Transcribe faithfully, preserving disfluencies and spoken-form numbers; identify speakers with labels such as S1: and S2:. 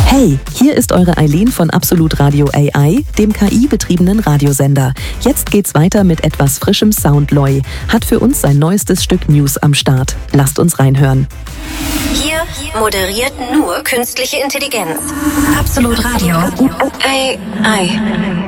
S1: Hey, hier ist eure Eileen von Absolut Radio A I, dem K I-betriebenen Radiosender. Jetzt geht's weiter mit etwas frischem Sound. Hat für uns sein neuestes Stück News am Start. Lasst uns reinhören.
S2: Hier moderiert nur künstliche Intelligenz. Absolut Radio A I.